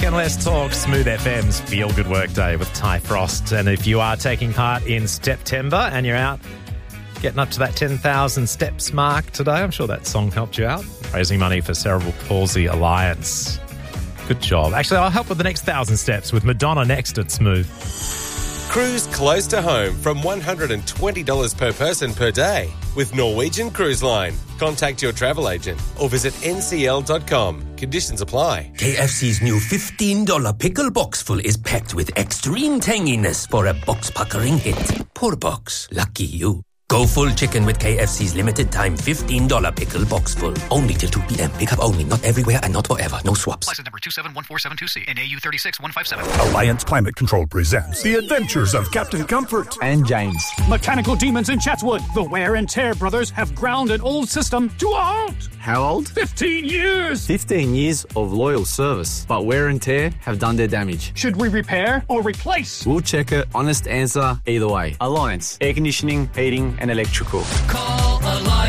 and less talk. Smooth FM's Feel Good Workday with Ty Frost. And if you are taking part in Steptember and you're out getting up to that 10,000 steps mark today, I'm sure that song helped you out. Raising money for Cerebral Palsy Alliance. Good job. Actually, I'll help with the next 1,000 steps with Madonna next at Smooth. Cruise close to home from $120 per person per day with Norwegian Cruise Line. Contact your travel agent or visit ncl.com. Conditions apply. KFC's new $15 pickle box full is packed with extreme tanginess for a box-puckering hit. Poor box. Lucky you. Go full chicken with KFC's limited time $15 pickle box full. Only till 2 p.m. Pick up only. Not everywhere and not forever. No swaps. License number 2714772C and AU 36157. Alliance Climate Control presents The Adventures of Captain Comfort and James. Mechanical demons in Chatswood. The Wear and Tear brothers have ground an old system to a halt. How old? 15 years. 15 years of loyal service, but Wear and Tear have done their damage. Should we repair or replace? We'll check it. Honest answer either way. Alliance. Air conditioning, heating and electrical. Call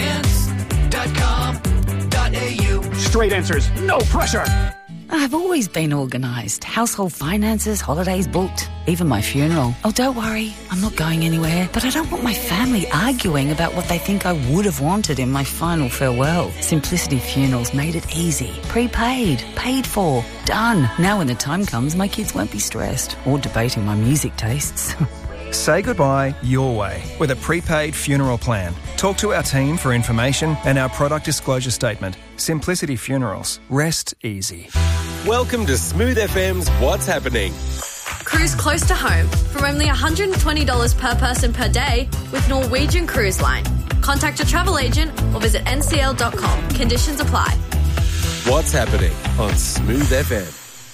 alliance.com.au. Straight answers. No pressure. I've always been organised. Household finances, holidays booked, even my funeral. Oh, don't worry, I'm not going anywhere. But I don't want my family arguing about what they think I would have wanted in my final farewell. Simplicity Funerals made it easy. Prepaid, paid for, done. Now when the time comes, my kids won't be stressed or debating my music tastes. Say goodbye your way with a prepaid funeral plan. Talk to our team for information and our product disclosure statement. Simplicity Funerals. Rest easy. Welcome to Smooth FM's What's Happening. Cruise close to home from only $120 per person per day with Norwegian Cruise Line. Contact your travel agent or visit ncl.com. Conditions apply. What's Happening on Smooth FM.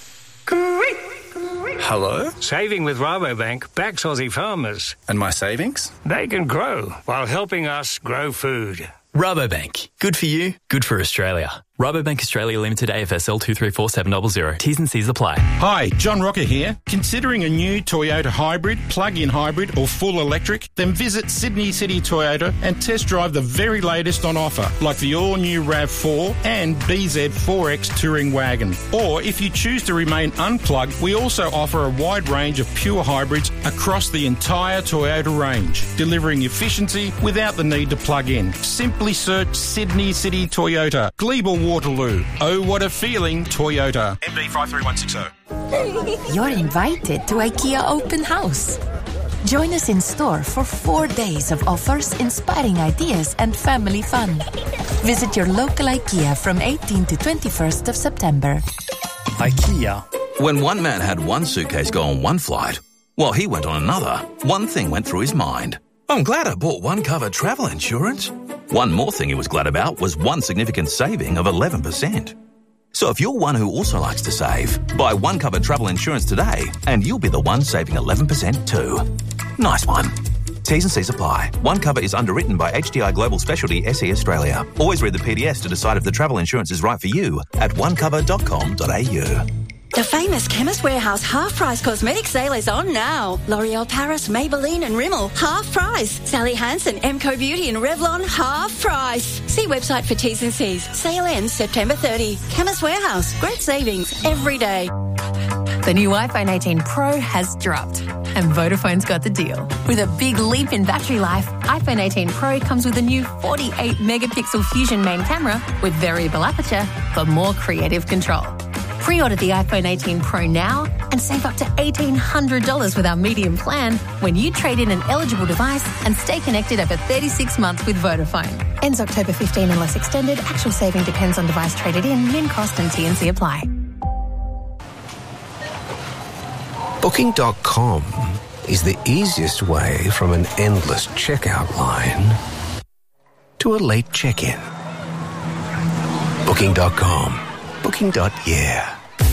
Hello? Saving with Rabobank backs Aussie farmers. And my savings? They can grow while helping us grow food. Rabobank. Good for you, good for Australia. Rabobank Australia Limited AFSL 234700. T's and C's apply. Hi, John Rocker here. Considering a new Toyota hybrid, plug-in hybrid or full electric? Then visit Sydney City Toyota and test drive the very latest on offer, like the all-new RAV4 and BZ4X Touring Wagon. Or if you choose to remain unplugged, we also offer a wide range of pure hybrids across the entire Toyota range, delivering efficiency without the need to plug in. Simply search Sydney City Toyota, Glebe Waterloo. Oh, what a feeling, Toyota. MD 53160. You're invited to IKEA Open House. Join us in store for 4 days of offers, inspiring ideas and family fun. Visit your local IKEA from 18 to 21st of September. IKEA. When one man had one suitcase go on one flight, while he went on another, one thing went through his mind. I'm glad I bought one cover travel insurance. One more thing he was glad about was one significant saving of 11%. So if you're one who also likes to save, buy one cover travel insurance today and you'll be the one saving 11% too. Nice one. T's and C's apply. One cover is underwritten by HDI Global Specialty SE Australia. Always read the PDS to decide if the travel insurance is right for you at onecover.com.au. The famous Chemist Warehouse half-price cosmetic sale is on now. L'Oreal Paris, Maybelline and Rimmel, half price. Sally Hansen, Emco Beauty and Revlon, half price. See website for T's and C's. Sale ends September 30. Chemist Warehouse, great savings every day. The new iPhone 18 Pro has dropped, and Vodafone's got the deal. With a big leap in battery life, iPhone 18 Pro comes with a new 48-megapixel Fusion main camera with variable aperture for more creative control. Pre-order the iPhone 18 Pro now and save up to $1,800 with our medium plan when you trade in an eligible device and stay connected over 36 months with Vodafone. Ends October 15 unless extended. Actual saving depends on device traded in. Min cost and T&C apply. Booking.com is the easiest way from an endless checkout line to a late check-in. Booking.com. Booking.yeah.